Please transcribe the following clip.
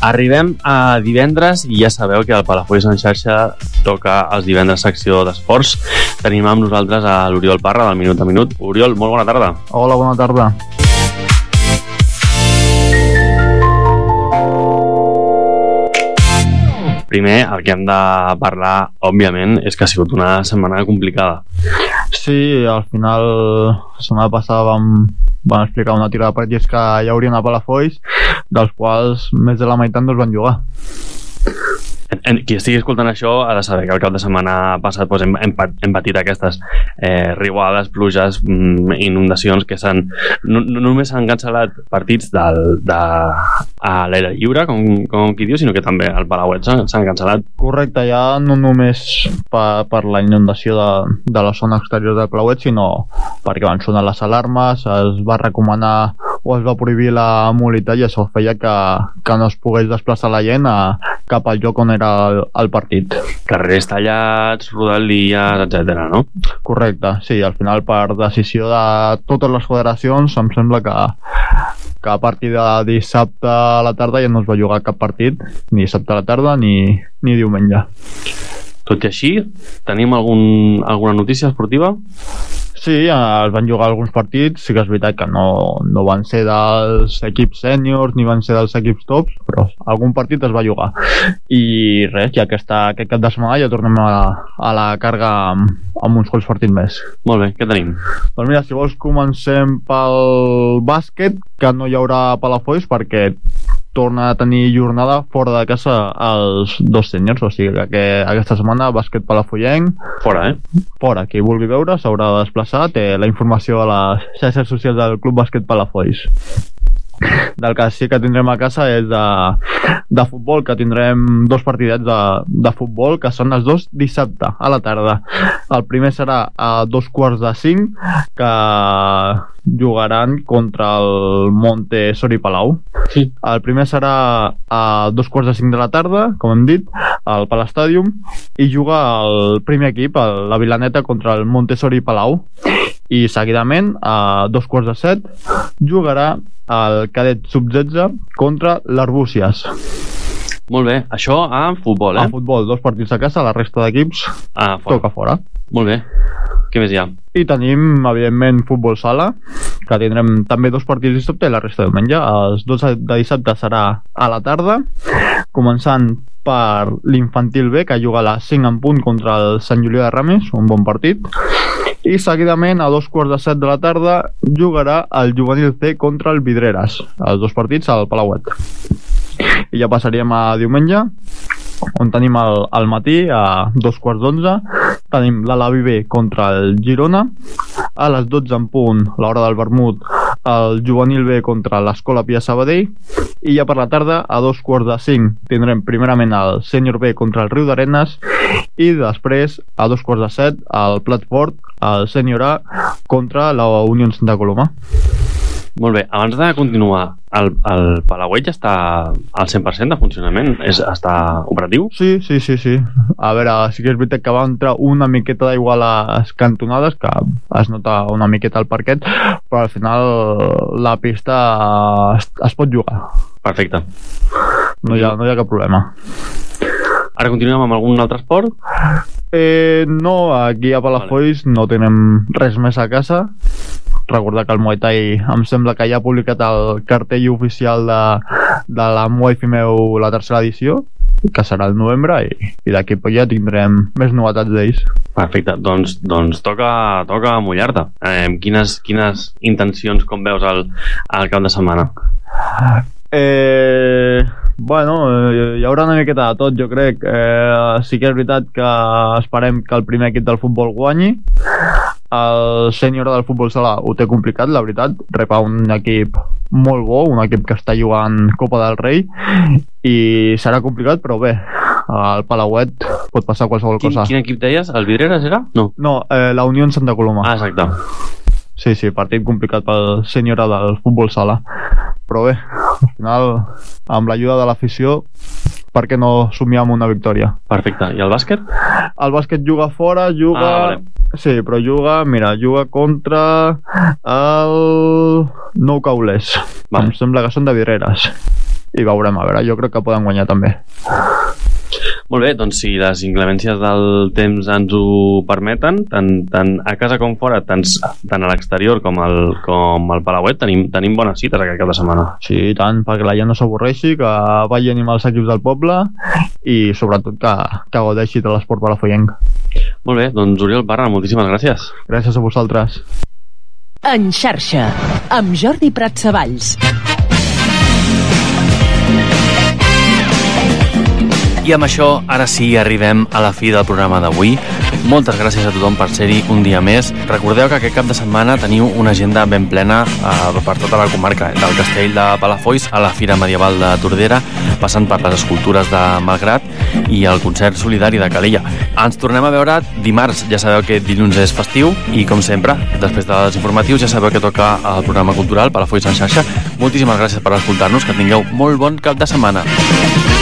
Arribem a divendres i ja sabeu que el Palafolls en xarxa toca els divendres secció d'esports. Tenim amb nosaltres a l'Oriol Parra del Minut a Minut. Oriol, molt bona tarda. Hola, bona tarda. Primer, el que hem de parlar, òbviament, és que ha sigut una setmana complicada. Sí, al final, la setmana passada vam explicar una tira de partits que hi haurien a Palafolls, dels quals més de la meitat no es van jugar. Qui estigui escoltant això ha de saber que el cap de setmana passat hem patit aquestes riuades, pluges, inundacions que no només s'han cancel·lat partits a l'aire lliure, com qui diu, sinó que també al Palauet s'han cancel·lat. Correcte, ja no només per la inundació de la zona exterior del Palauet, sinó perquè van sonar les alarmes, es va recomanar o es va prohibir la mobilitat i això feia que no es pogués desplaçar la gent cap al lloc on era el partit. Carrers tallats, rodalies, etc., no? Correcte, sí, al final per decisió de totes les federacions em sembla que a partir de dissabte a la tarda ja no es va jugar cap partit, ni dissabte a la tarda ni diumenge. Tot i així, tenim alguna notícia esportiva? Sí, es van jugar alguns partits, sí que és veritat que no van ser dels equips sèniors ni van ser dels equips tops, però algun partit es va jugar. I res, ja aquest cap de setmana ja tornem a la càrrega amb uns quants partits més. Molt bé, què tenim? Doncs mira, si vols comencem pel bàsquet, que no hi haurà Palafolls perquè torna a tenir jornada fora de casa els dos sèniors, o sigui que aquesta setmana bàsquet palafollenc fora, fora, qui vulgui veure s'haurà de desplaçar, té la informació a les xarxes socials del Club Bàsquet Palafolls. Del que sí que tindrem a casa és de futbol, que tindrem dos partidets de futbol, que són els dos dissabte a la tarda. El primer serà a 4:45, que jugaran contra el Montessori Palau. Sí. El primer serà a 2:45 de la tarda, com hem dit, al Palastadium, i juga el primer equip, la Vilaneta, contra el Montessori Palau. I seguidament, a 2:15, jugarà el cadet sub-16 contra l'Arbúcies. Molt bé, això a futbol, A futbol, dos partits a casa, la resta d'equips toca fora. Molt bé, què més hi ha? I tenim, evidentment, futbol sala, que tindrem també dos partits dissabte i la resta de diumenge. Els 12 de dissabte serà a la tarda, començant per l'infantil B, que juga a les 5 en punt contra el Sant Julià de Ramis, un bon partit. I seguidament, a 2:15 de la tarda, jugarà el juvenil C contra el Vidreres, els dos partits al Palauet. I ja passaríem a diumenge, on tenim al matí, a 2:11, tenim l'Alavi B contra el Girona, a les 12 en punt, l'hora del vermut, el juvenil B contra l'Escola Pia Sabadell, i ja per la tarda, a 2:45, tindrem primerament el sènior B contra el Riu d'Arenes, i després, a 2:17, el Plat Fort, el sènior A contra la Unió Santa Coloma. Molt bé, abans de continuar, el Palauet ja està al 100% de funcionament? Està operatiu? Sí. A veure, sí que és veritat que va entrar una miqueta d'aigua a les cantonades, que es nota una miqueta al parquet, però al final la pista es pot jugar. Perfecte. No hi ha cap problema. Ara continuem amb algun altre esport? No, aquí a Palafolls no tenim res més a casa. Recordar que el Muay Thai em sembla que ja ha publicat el cartell oficial de la Muay Fimeu, la tercera edició, que serà el novembre, i d'aquí ja tindrem més novetats d'ells. Perfecte, doncs toca mullar-te. Quines intencions, com veus, al cap de setmana? Bueno, hi haurà una miqueta de tot, jo crec. Sí que és veritat que esperem que el primer equip del futbol guanyi. El sènior del futbol sala ho té complicat, la veritat. Rep un equip molt bo, un equip que està jugant Copa del Rei, i serà complicat, però bé, al Palauet pot passar qualsevol cosa. Quin equip deies? El Vidreres era? No, la Unió Santa Coloma. Ah, exacte. Sí, partit complicat pel sènior del futbol sala, però bé, al final, amb l'ajuda de l'afició, per què no somiar amb una victòria? Perfecte, i el bàsquet? El bàsquet juga fora, vale. Sí, però juga contra el Nou Caulers. Em sembla que són de Vidreres. i veurem, a veure, jo crec que poden guanyar també. Molt bé, doncs si les inclemències del temps ens ho permeten, tant a casa com fora, tant a l'exterior com al Palauet, tenim bones cites aquest cap de setmana. Sí, i tant, perquè la gent no s'avorreixi, que vagi a animar els equips del poble i sobretot que gaudeixi de l'esport palafollenc. Molt bé, doncs Oriol Parra, moltíssimes gràcies. Gràcies a vosaltres. En xarxa, amb Jordi Pratsavalls. I amb això, ara sí, arribem a la fi del programa d'avui. Moltes gràcies a tothom per ser-hi un dia més. Recordeu que aquest cap de setmana teniu una agenda ben plena per tota la comarca, del castell de Palafolls a la Fira Medieval de Tordera, passant per les escultures de Malgrat i el concert solidari de Calella. Ens tornem a veure dimarts. Ja sabeu que dilluns és festiu i, com sempre, després dels informatius ja sabeu que toca el programa cultural Palafolls en xarxa. Moltíssimes gràcies per escoltar-nos, que tingueu molt bon cap de setmana.